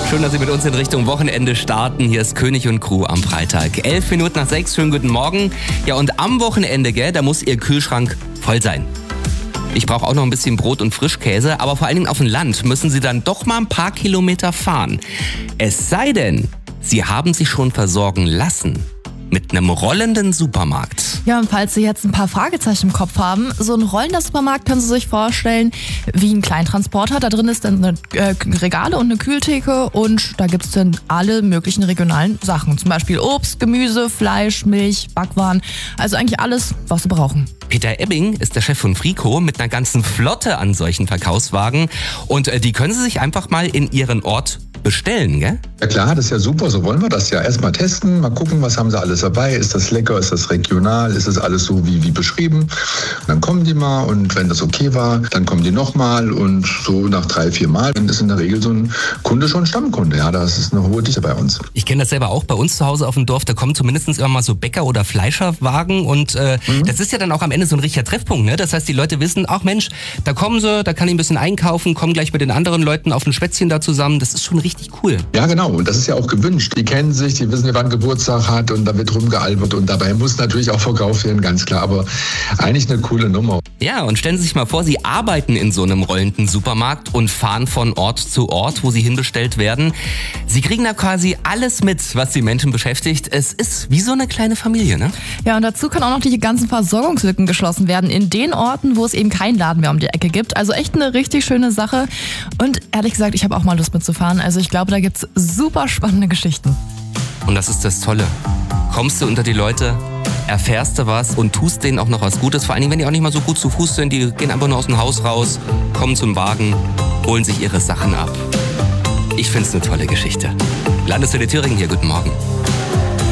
Schön, dass Sie mit uns in Richtung Wochenende starten. Hier ist König und Crew am Freitag. 11 Minuten nach 6. Schönen guten Morgen. Ja, und am Wochenende, da muss Ihr Kühlschrank voll sein. Ich brauche auch noch ein bisschen Brot und Frischkäse, aber vor allen Dingen auf dem Land müssen Sie dann doch mal ein paar Kilometer fahren. Es sei denn, Sie haben sich schon versorgen lassen mit einem rollenden Supermarkt. Ja, und falls Sie jetzt ein paar Fragezeichen im Kopf haben, so ein rollender Supermarkt können Sie sich vorstellen wie ein Kleintransporter. Da drin ist dann Regale und eine Kühltheke und da gibt's dann alle möglichen regionalen Sachen. Zum Beispiel Obst, Gemüse, Fleisch, Milch, Backwaren. Also eigentlich alles, was Sie brauchen. Peter Ebbing ist der Chef von Frico mit einer ganzen Flotte an solchen Verkaufswagen. Und die können Sie sich einfach mal in Ihren Ort bestellen, gell? Ja klar, das ist ja super, so wollen wir das ja. Erstmal testen, mal gucken, was haben sie alles dabei. Ist das lecker, ist das regional, ist das alles so wie beschrieben? Und dann kommen die mal und wenn das okay war, dann kommen die nochmal und so nach 3-4 Mal. Dann ist in der Regel so ein Kunde schon Stammkunde. Ja, das ist eine hohe Dichte bei uns. Ich kenne das selber auch bei uns zu Hause auf dem Dorf. Da kommen zumindest immer mal so Bäcker- oder Fleischerwagen und das ist ja dann auch am Ende so ein richtiger Treffpunkt, ne? Das heißt, die Leute wissen, ach Mensch, da kommen sie, da kann ich ein bisschen einkaufen, kommen gleich mit den anderen Leuten auf ein Schwätzchen da zusammen. Das ist schon richtig cool. Ja, genau. Und das ist ja auch gewünscht. Die kennen sich, die wissen, wann Geburtstag hat und da wird rumgealbert und dabei muss natürlich auch verkauft werden, ganz klar. Aber eigentlich eine coole Nummer. Ja, und stellen Sie sich mal vor, Sie arbeiten in so einem rollenden Supermarkt und fahren von Ort zu Ort, wo Sie hinbestellt werden. Sie kriegen da quasi alles mit, was die Menschen beschäftigt. Es ist wie so eine kleine Familie, ne? Ja, und dazu können auch noch die ganzen Versorgungslücken geschlossen werden in den Orten, wo es eben keinen Laden mehr um die Ecke gibt. Also echt eine richtig schöne Sache. Und ehrlich gesagt, ich habe auch mal Lust mitzufahren. Also ich glaube, da gibt's super spannende Geschichten. Und das ist das Tolle. Kommst du unter die Leute, erfährst du was und tust denen auch noch was Gutes. Vor allen Dingen, wenn die auch nicht mal so gut zu Fuß sind, die gehen einfach nur aus dem Haus raus, kommen zum Wagen, holen sich ihre Sachen ab. Ich find's eine tolle Geschichte. Landeswelle Thüringen hier, guten Morgen.